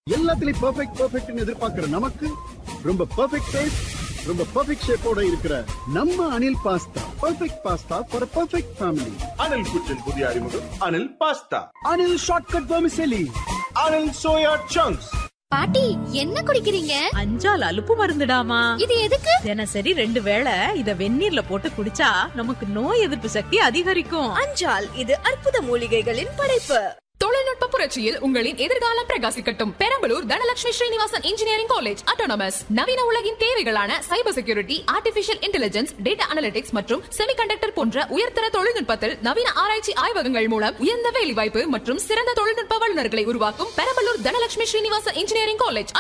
எல்லாத்துலயும் பெர்ஃபெக்ட்னு எதிர்பார்க்கிற நமக்கு ரொம்ப பெர்ஃபெக்ட் டேஸ்ட், ரொம்ப பெர்ஃபெக்ட் ஷேப்போட இருக்கிற நம்ம Anil pasta perfect pasta for perfect family. Anil குச்சின் புதிய அறிமுகம் Anil pasta. Anil shortcut vermicelli. Anil soya chunks. பாட்டி என்ன குடிக்கிறீங்க? அஞ்சால் அலுப்பு மருந்துடாமா. இது எதுக்கு? தினசரி 2 வேளை இத வெந்நீர்ல போட்டு குடிச்சா நமக்கு நோய் எதிர்ப்பு சக்தி அதிகரிக்கும். அஞ்சால் இது அற்புத மூலிகைகளின் படைப்பு. தொழில்நுட்ப புரட்சியில் உங்களின் எதிர்காலம் பிரகாசிக்கட்டும். Perambalur Dhanalakshmi Srinivasan engineering college autonomous நவீன உலகின் தேவைகளான cyber security, artificial intelligence, data analytics மற்றும் செமிகண்டக்டர் போன்ற உயர்தர தொழில்நுட்பத்தில் நவீன ஆராய்ச்சி ஆய்வகங்கள் மூலம் உயர்ந்த வேலைவாய்ப்பு மற்றும் சிறந்த தொழில்நுட்ப வல்லுநர்களை உருவாக்கும் பெரம்பலூர் தனலட்சுமி ஸ்ரீனிவாசன் இன்ஜினியரிங் காலேஜ்